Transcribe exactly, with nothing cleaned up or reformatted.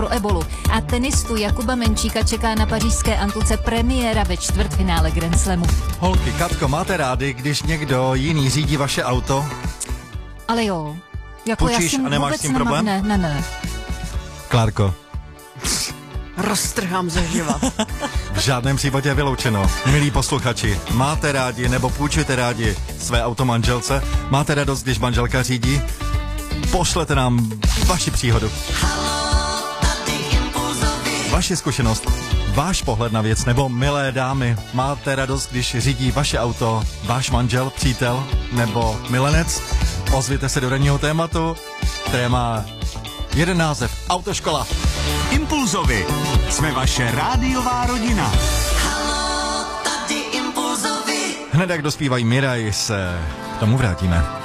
pro ebolu. A tenistu Jakuba Menčíka čeká na pařížské Antuce premiéra ve čtvrtfinále Grand Slamu. Holky, Katko, máte rády, když někdo jiný řídí vaše auto? Ale jo. Jako Půjčíš já s tím a nemáš vůbec s tím nemám- problém? Ne, ne, ne. Klárko, Roztrhám ze živa. v žádném případě vyloučeno. Milí posluchači, máte rádi nebo půjčujete rádi své auto manželce? Máte radost, když manželka řídí? Pošlete nám vaši příhodu. Vaši zkušenost, váš pohled na věc, nebo milé dámy, máte radost, když řídí vaše auto váš manžel, přítel nebo milenec? Ozvěte se do ranního tématu, které má jeden název: Autoškola. Impulzovi. Jsme vaše rádiová rodina. Hned jak dospívají Miraj, se k tomu vrátíme.